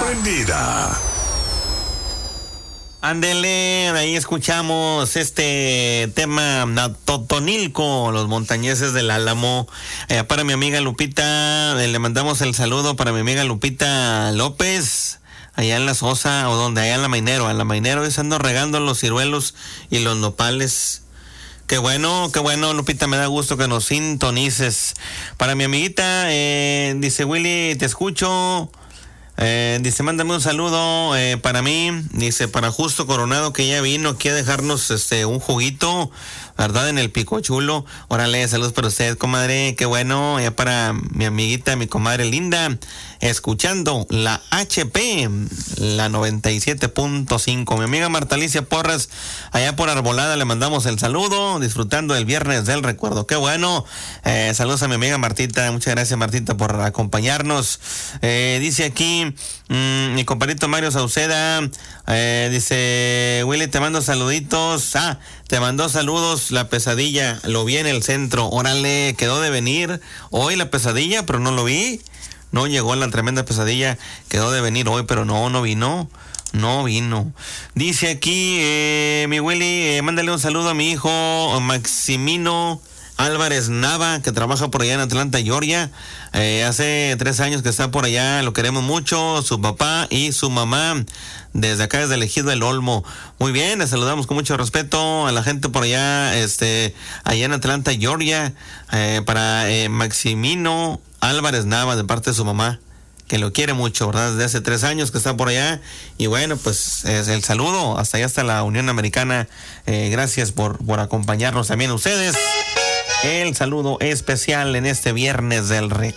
prendida. Ándele, ahí escuchamos este tema Totonilco, los montañeses del Álamo. Para mi amiga Lupita, le mandamos el saludo para mi amiga Lupita López, allá en La Sosa, o donde, allá en la Mainero, y se ando regando los ciruelos y los nopales. Qué bueno, Lupita, me da gusto que nos sintonices. Para mi amiguita, dice Willy, te escucho. Dice, mándame un saludo para mí, dice, para Justo Coronado, que ya vino aquí a dejarnos un juguito, ¿verdad? En el Pico Chulo. Órale, saludos para usted, comadre, qué bueno. Ya para mi amiguita, mi comadre linda, escuchando la HP, la 97.5. Mi amiga Marta Alicia Porras, allá por Arbolada, le mandamos el saludo, disfrutando el viernes del recuerdo. Qué bueno. Saludos a mi amiga Martita, muchas gracias, Martita, por acompañarnos. Dice aquí mi compadrito Mario Sauceda, dice, Willy, te mando saluditos. Te mandó saludos la pesadilla, lo vi en el centro. Órale, quedó de venir hoy la pesadilla, pero no lo vi. No llegó la tremenda pesadilla, quedó de venir hoy, pero no vino. No vino. Dice aquí, mi Willy, mándale un saludo a mi hijo Maximino Álvarez Nava, que trabaja por allá en Atlanta, Georgia. Hace 3 años que está por allá, lo queremos mucho, su papá y su mamá, desde acá, desde el Ejido del Olmo. Muy bien, les saludamos con mucho respeto a la gente por allá, allá en Atlanta, Georgia, para Maximino Álvarez Nava, de parte de su mamá, que lo quiere mucho, ¿verdad? Desde hace 3 años que está por allá. Y bueno, pues es el saludo hasta allá, hasta la Unión Americana. Gracias por acompañarnos también ustedes. El saludo especial en este viernes del recuerdo.